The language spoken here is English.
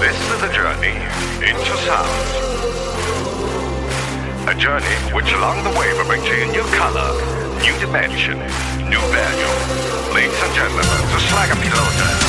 This is a journey into sound. A journey which along the way will bring to you new color, new dimension, new value. Ladies and gentlemen, the Slagger Pilote.